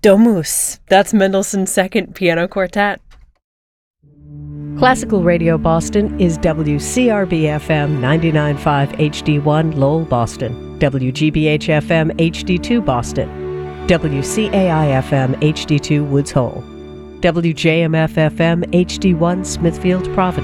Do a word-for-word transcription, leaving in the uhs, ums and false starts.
Domus. That's Mendelssohn's Second Piano Quartet. Classical Radio Boston is W C R B F M ninety-nine point five H D one Lowell, Boston, W G B H F M H D two Boston, W C A I F M H D two Woods Hole, W J M F F M H D one Smithfield, Providence.